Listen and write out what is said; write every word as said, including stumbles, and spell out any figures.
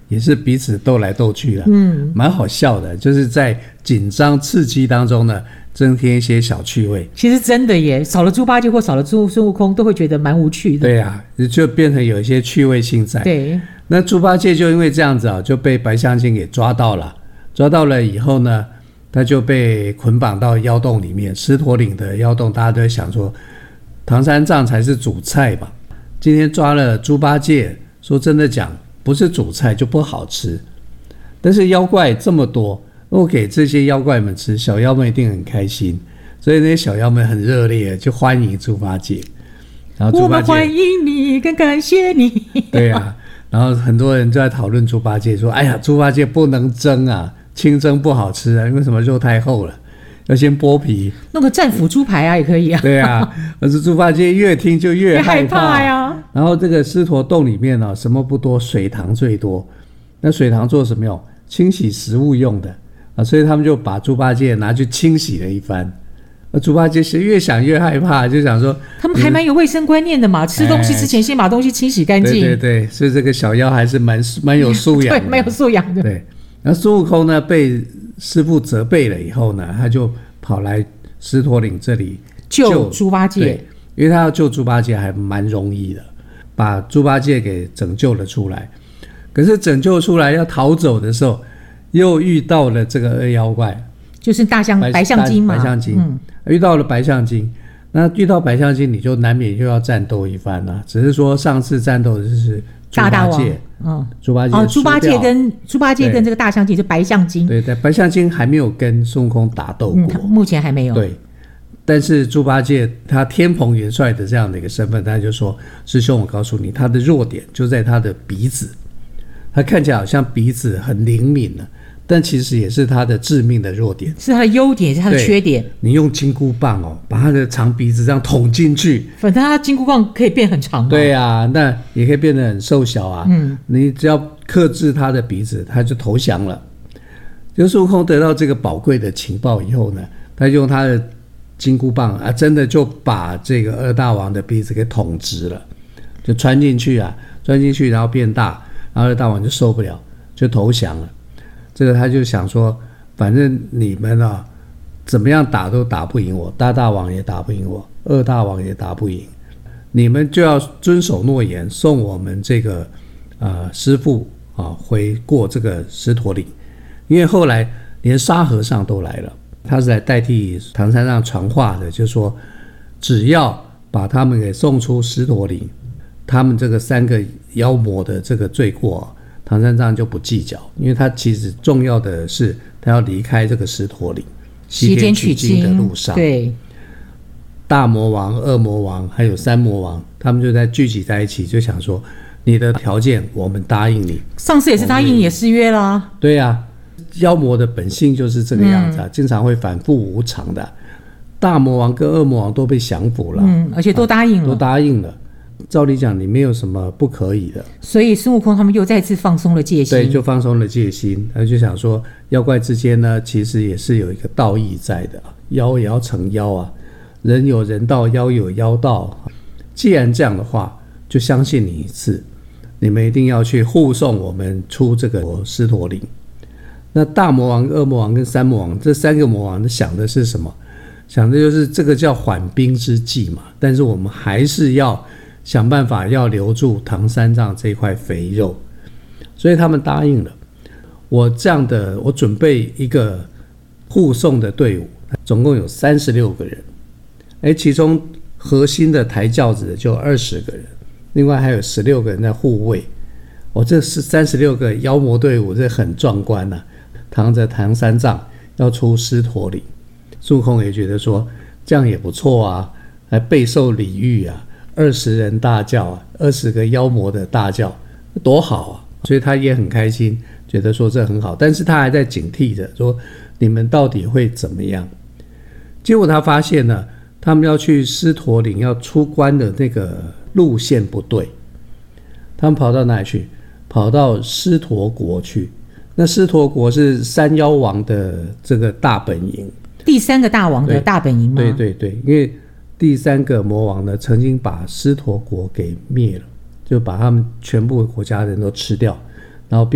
也是彼此斗来斗去的，嗯，蛮好笑的，就是在紧张刺激当中呢，增添一些小趣味。 其实真的耶，少了猪八戒或少了孙悟空，都会觉得蛮无趣的。 对啊，就变成有一些趣味性在。 对， 那猪八戒就因为这样子啊，就被白象精给抓到了。抓到了以后呢，他就被捆绑到妖洞里面，狮驼岭的妖洞，大家都在想说，唐三藏才是主菜吧？今天抓了猪八戒，说真的讲，不是主菜就不好吃。但是妖怪这么多，我给这些妖怪们吃，小妖们一定很开心，所以那些小妖们很热烈，就欢迎猪八戒。然后猪八戒， 我们欢迎你，更感谢你。 对啊，然后很多人就在讨论猪八戒，说：“哎呀，猪八戒不能蒸啊，清蒸不好吃啊，因为什么肉太厚了，要先剥皮。 弄个战斧猪排啊，也可以啊。” 对啊，而是猪八戒越听就越害怕, 害怕呀。 然后这个狮驼洞里面呢、啊，什么不多，水塘最多。那水塘做什么用？清洗食物用的啊，所以他们就把猪八戒拿去清洗了一番。而猪八戒是越想越害怕，就想说他们还蛮有卫生观念的嘛，嗯、吃东西之前先把东西清洗干净。 对对对，所以这个小妖还是蛮蛮有素养的， 对，蛮有素养的。 对，然后孙悟空呢被师父责备了以后呢，他就跑来狮驼岭这里救猪八戒。 对，因为他要救猪八戒还蛮容易的，把猪八戒给拯救了出来。可是拯救出来要逃走的时候，又遇到了这个恶妖怪。 就是大象白象精嘛， 白象精、嗯、遇到了白象精，那遇到白象精你就难免又要战斗一番了、啊。只是说上次战斗的就是猪八戒， 嗯， 猪八戒哦，猪八戒跟猪八戒跟这个大象精就白象精， 对对，白象精还没有跟孙悟空打斗过、嗯， 目前还没有。 对，但是猪八戒他天蓬元帅的这样的一个身份，他就说：“师兄，我告诉你，他的弱点就在他的鼻子，他看起来好像鼻子很灵敏了。”但其实也是他的致命的弱点， 是他的优点，也是他的缺点。 你用金箍棒哦，把他的长鼻子这样捅进去， 反正他金箍棒可以变很长、哦。 对啊，那也可以变得很瘦小啊。嗯，你只要克制他的鼻子，他就投降了。就孙悟空得到这个宝贵的情报以后呢，他用他的金箍棒啊，真的就把这个二大王的鼻子给捅直了，就穿进去啊，穿进去然后变大，然后二大王就受不了，就投降了。这个他就想说，反正你们啊，怎么样打都打不赢我，大大王也打不赢我，二大王也打不赢，你们就要遵守诺言，送我们这个呃师父啊回过这个狮驼岭。因为后来连沙和尚都来了，他是来代替唐三藏传话的，就是说只要把他们给送出狮驼岭，他们这个三个妖魔的这个罪过，唐三藏就不计较，因为他其实重要的是他要离开这个狮驼岭，西天取经的路上。 对， 大魔王、二魔王还有三魔王，他们就在聚集在一起，就想说你的条件我们答应你。 上次也是答应也誓约啦。 对啊，妖魔的本性就是这个样子啊，嗯、经常会反复无常的。大魔王跟二魔王都被降服了， 嗯，而且都答应了， 啊、都答应了。照理讲，你没有什么不可以的， 所以孙悟空他们又再次放松了戒心。 对，就放松了戒心。他就想说，妖怪之间呢，其实也是有一个道义在的，妖也要成妖啊，人有人道，妖有妖道。既然这样的话，就相信你一次，你们一定要去护送我们出这个狮驼岭。那大魔王、二魔王跟三魔王这三个魔王想的是什么？想的就是这个叫缓兵之计嘛，但是我们还是要想办法要留住唐三藏这块肥肉，所以他们答应了。我这样的，我准备一个护送的队伍，总共有三十六个人，哎，其中核心的抬轿子的就二十个人，另外还有十六个人在护卫。我、哦、这是三十六个妖魔队伍，这很壮观啊！扛着唐三藏要出狮驼岭，孙悟空也觉得说这样也不错啊，还备受礼遇啊。二十人大轿啊，二十个妖魔的大轿，多好啊！所以他也很开心，觉得说这很好，但是他还在警惕着，说你们到底会怎么样？结果他发现呢，他们要去狮驼岭要出关的那个路线不对，他们跑到哪里去？跑到狮驼国去。那狮驼国是三妖王的这个大本营， 第三个大王的大本营吗？ 对对对，因为第三个魔王呢，曾经把狮驼国给灭了，就把他们全部国家人都吃掉，然后变